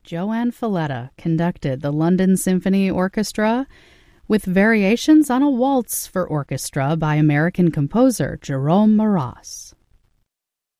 Joanne Falletta conducted the London Symphony Orchestra with variations on a waltz for orchestra by American composer Jerome Moross.